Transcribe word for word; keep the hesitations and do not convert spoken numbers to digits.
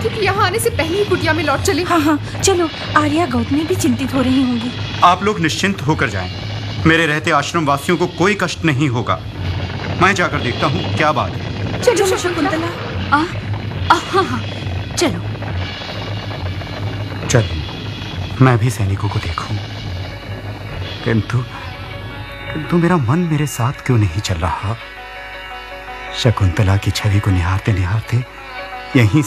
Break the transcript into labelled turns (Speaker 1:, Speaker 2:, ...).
Speaker 1: थी कि यहाँ आने से पहले ही कुटिया में लौट चले।
Speaker 2: हाँ हाँ चलो, आर्या गौतमी भी चिंतित हो रही होंगी।
Speaker 3: आप लोग निश्चिंत होकर जाएं। मेरे रहते आश्रम वासियों को कोई कष्ट नहीं होगा। मैं जाकर देखता हूँ क्या बात है।
Speaker 2: चलो शकुंतला।
Speaker 1: आ, आ, हाँ हाँ चलो
Speaker 3: चल मैं भी सैनिकों को देखूं। किंतु किंतु मेरा मन मेरे साथ क्यों नहीं चल रहा। शकुंतला की छवि को निहारते निहारते यहीं